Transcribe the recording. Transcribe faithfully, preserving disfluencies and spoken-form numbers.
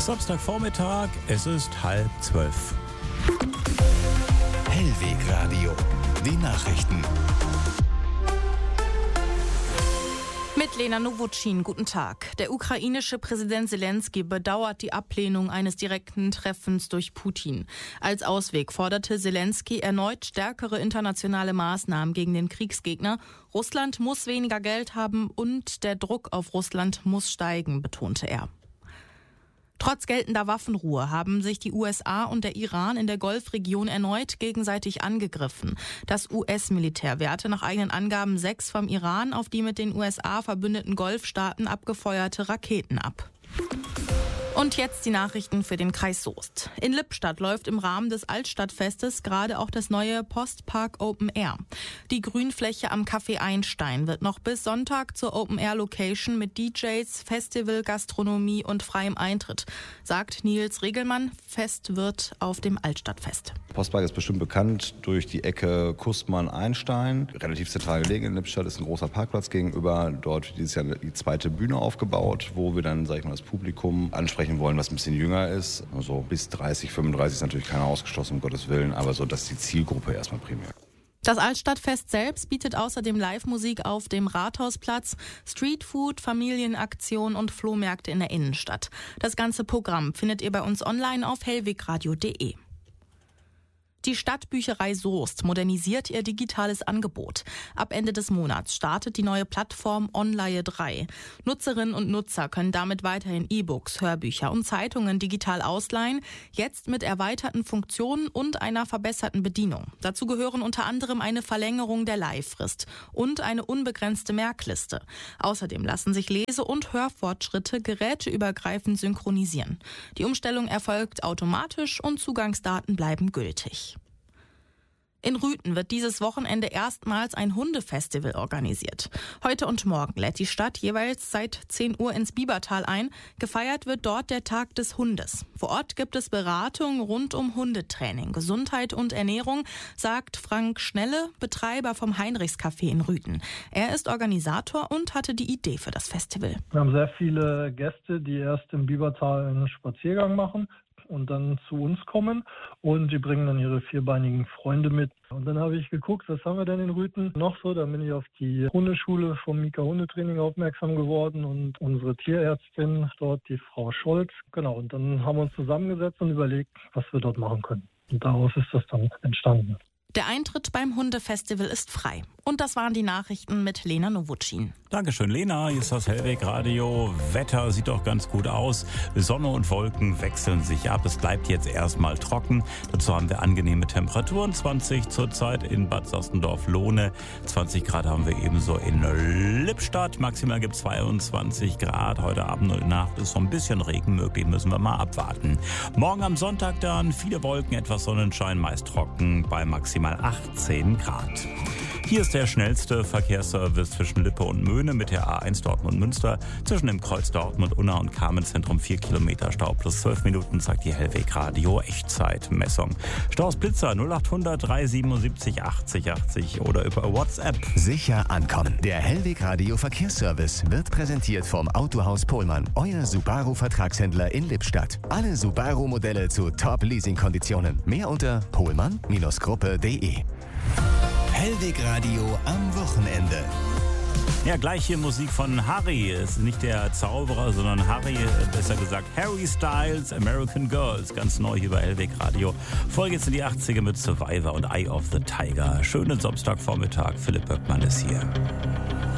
Samstagvormittag, es ist halb zwölf. Hellwegradio, die Nachrichten. Mit Lena Nowotschin, guten Tag. Der ukrainische Präsident Selenskyj bedauert die Ablehnung eines direkten Treffens durch Putin. Als Ausweg forderte Selenskyj erneut stärkere internationale Maßnahmen gegen den Kriegsgegner. Russland muss weniger Geld haben und der Druck auf Russland muss steigen, betonte er. Trotz geltender Waffenruhe haben sich die U S A und der Iran in der Golfregion erneut gegenseitig angegriffen. Das U S-Militär wehrte nach eigenen Angaben sechs vom Iran auf die mit den U S A verbündeten Golfstaaten abgefeuerte Raketen ab. Und jetzt die Nachrichten für den Kreis Soest. In Lippstadt läuft im Rahmen des Altstadtfestes gerade auch das neue Postpark Open Air. Die Grünfläche am Café Einstein wird noch bis Sonntag zur Open Air Location mit D Js, Festival, Gastronomie und freiem Eintritt, sagt Nils Regelmann. Fest wird auf dem Altstadtfest. Postpark ist bestimmt bekannt durch die Ecke Kussmann-Einstein. Relativ zentral gelegen in Lippstadt ist ein großer Parkplatz gegenüber. Dort wird dieses Jahr die zweite Bühne aufgebaut, wo wir dann, sag ich mal, das Publikum ansprechen wollen, was ein bisschen jünger ist. Also bis dreißig, fünfunddreißig ist natürlich keiner ausgeschlossen, um Gottes Willen, aber so, dass die Zielgruppe erstmal primär. Das Altstadtfest selbst bietet außerdem Live-Musik auf dem Rathausplatz, Streetfood, Familienaktionen und Flohmärkte in der Innenstadt. Das ganze Programm findet ihr bei uns online auf hellwegradio punkt de. Die Stadtbücherei Soest modernisiert ihr digitales Angebot. Ab Ende des Monats startet die neue Plattform Onleihe drei. Nutzerinnen und Nutzer können damit weiterhin E-Books, Hörbücher und Zeitungen digital ausleihen, jetzt mit erweiterten Funktionen und einer verbesserten Bedienung. Dazu gehören unter anderem eine Verlängerung der Leihfrist und eine unbegrenzte Merkliste. Außerdem lassen sich Lese- und Hörfortschritte geräteübergreifend synchronisieren. Die Umstellung erfolgt automatisch und Zugangsdaten bleiben gültig. In Rüthen wird dieses Wochenende erstmals ein Hundefestival organisiert. Heute und morgen lädt die Stadt jeweils seit zehn Uhr ins Biebertal ein. Gefeiert wird dort der Tag des Hundes. Vor Ort gibt es Beratung rund um Hundetraining, Gesundheit und Ernährung, sagt Frank Schnelle, Betreiber vom Heinrichs-Café in Rüthen. Er ist Organisator und hatte die Idee für das Festival. Wir haben sehr viele Gäste, die erst im Biebertal einen Spaziergang machen und dann zu uns kommen und die bringen dann ihre vierbeinigen Freunde mit. Und dann habe ich geguckt, was haben wir denn in Rüthen noch so? Dann bin ich auf die Hundeschule vom Mika Hundetraining aufmerksam geworden und unsere Tierärztin dort, die Frau Scholz. Genau, und dann haben wir uns zusammengesetzt und überlegt, was wir dort machen können. Und daraus ist das dann entstanden. Der Eintritt beim Hundefestival ist frei. Und das waren die Nachrichten mit Lena Nowotschin. Dankeschön, Lena. Hier ist das Hellwegradio. Wetter sieht doch ganz gut aus. Sonne und Wolken wechseln sich ab. Es bleibt jetzt erstmal trocken. Dazu haben wir angenehme Temperaturen. zwanzig zurzeit in Bad Sostendorf-Lohne. zwanzig Grad haben wir ebenso in Lippstadt. Maximal gibt es zweiundzwanzig Grad. Heute Abend und Nacht ist so ein bisschen Regen möglich. Müssen wir mal abwarten. Morgen am Sonntag dann viele Wolken, etwas Sonnenschein, meist trocken bei maximal achtzehn Grad. Hier ist der schnellste Verkehrsservice zwischen Lippe und Möhne mit der A eins Dortmund-Münster. Zwischen dem Kreuz Dortmund-Unna und Carmen-Zentrum vier Kilometer Stau plus zwölf Minuten, sagt die Hellwegradio Echtzeitmessung. Staus Blitzer null achthundert drei siebenundsiebzig achtzig achtzig oder über WhatsApp. Sicher ankommen. Der Hellwegradio Verkehrsservice wird präsentiert vom Autohaus Pohlmann, euer Subaru-Vertragshändler in Lippstadt. Alle Subaru-Modelle zu Top-Leasing-Konditionen. Mehr unter pohlmann Gruppe punkt de. Hellwegradio am Wochenende. Ja, gleich hier Musik von Harry. Es ist nicht der Zauberer, sondern Harry, besser gesagt Harry Styles, American Girls. Ganz neu hier bei Hellwegradio. Folge jetzt in die achtziger mit Survivor und Eye of the Tiger. Schönen Samstagvormittag. Philipp Böckmann ist hier.